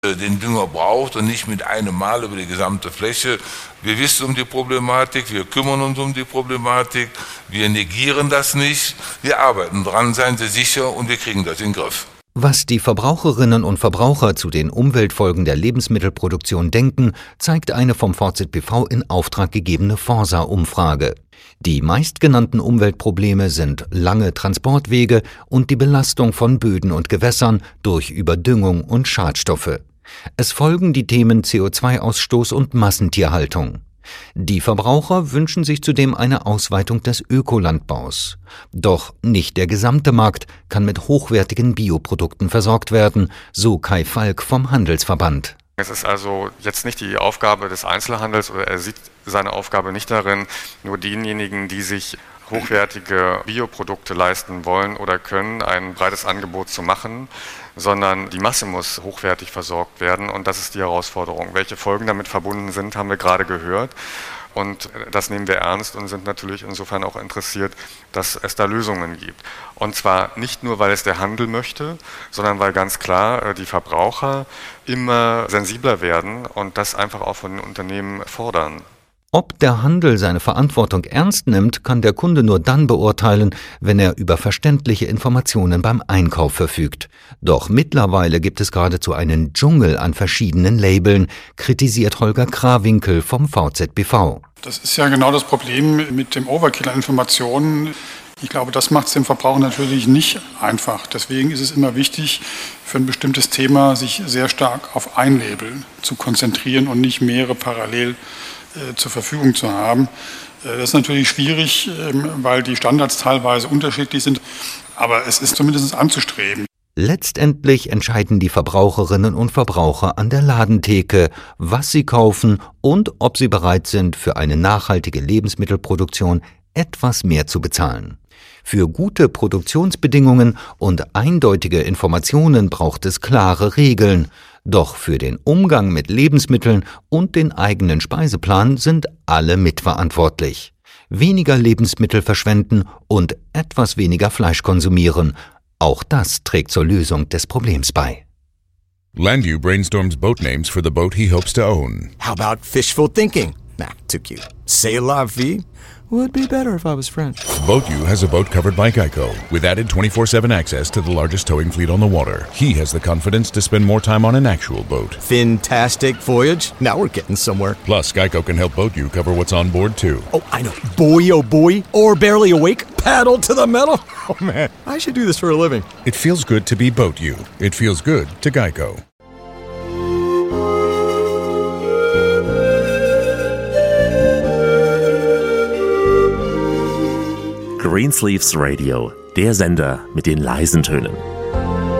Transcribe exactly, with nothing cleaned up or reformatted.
den Dünger braucht und nicht mit einem Mal über die gesamte Fläche. Wir wissen um die Problematik, wir kümmern uns um die Problematik, wir negieren das nicht, wir arbeiten dran, seien Sie sicher, und wir kriegen das in den Griff. Was die Verbraucherinnen und Verbraucher zu den Umweltfolgen der Lebensmittelproduktion denken, zeigt eine vom V Z B V in Auftrag gegebene Forsa-Umfrage. Die meistgenannten Umweltprobleme sind lange Transportwege und die Belastung von Böden und Gewässern durch Überdüngung und Schadstoffe. Es folgen die Themen C O zwei Ausstoß und Massentierhaltung. Die Verbraucher wünschen sich zudem eine Ausweitung des Ökolandbaus. Doch nicht der gesamte Markt kann mit hochwertigen Bioprodukten versorgt werden, so Kai Falk vom Handelsverband. Es ist also jetzt nicht die Aufgabe des Einzelhandels, oder er sieht seine Aufgabe nicht darin, nur denjenigen, die sich hochwertige Bioprodukte leisten wollen oder können, ein breites Angebot zu machen, sondern die Masse muss hochwertig versorgt werden, und das ist die Herausforderung. Welche Folgen damit verbunden sind, haben wir gerade gehört, und das nehmen wir ernst und sind natürlich insofern auch interessiert, dass es da Lösungen gibt. Und zwar nicht nur, weil es der Handel möchte, sondern weil ganz klar die Verbraucher immer sensibler werden und das einfach auch von den Unternehmen fordern. Ob der Handel seine Verantwortung ernst nimmt, kann der Kunde nur dann beurteilen, wenn er über verständliche Informationen beim Einkauf verfügt. Doch mittlerweile gibt es geradezu einen Dschungel an verschiedenen Labeln, kritisiert Holger Krawinkel vom V Z B V. Das ist ja genau das Problem mit dem Overkill an Informationen. Ich glaube, das macht es dem Verbraucher natürlich nicht einfach. Deswegen ist es immer wichtig, für ein bestimmtes Thema sich sehr stark auf ein Label zu konzentrieren und nicht mehrere parallel äh, zur Verfügung zu haben. Äh, das ist natürlich schwierig, äh, weil die Standards teilweise unterschiedlich sind, aber es ist zumindest anzustreben. Letztendlich entscheiden die Verbraucherinnen und Verbraucher an der Ladentheke, was sie kaufen und ob sie bereit sind, für eine nachhaltige Lebensmittelproduktion etwas mehr zu bezahlen. Für gute Produktionsbedingungen und eindeutige Informationen braucht es klare Regeln. Doch für den Umgang mit Lebensmitteln und den eigenen Speiseplan sind alle mitverantwortlich. Weniger Lebensmittel verschwenden und etwas weniger Fleisch konsumieren. Auch das trägt zur Lösung des Problems bei. Landu brainstorms boat names for the boat he hopes to own. How about fishful thinking? Nah, too cute. C'est la vie? Would be better if I was French. BoatU has a boat covered by Geico, with added twenty-four seven access to the largest towing fleet on the water. He has the confidence to spend more time on an actual boat. Fantastic voyage. Now we're getting somewhere. Plus, Geico can help BoatU cover what's on board, too. Oh, I know. Boy, oh boy. Or barely awake. Paddle to the metal. Oh, man. I should do this for a living. It feels good to be BoatU. It feels good to Geico. Greensleeves Radio, der Sender mit den leisen Tönen.